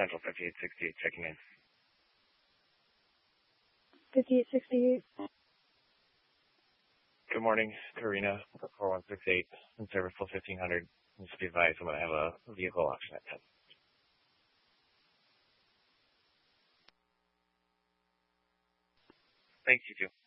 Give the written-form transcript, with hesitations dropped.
Central 5868 checking in. 5868. Good morning, Karina, 4168, in service till 1500. Just be advised, I'm going to have a vehicle auction at 10. Thank you, too.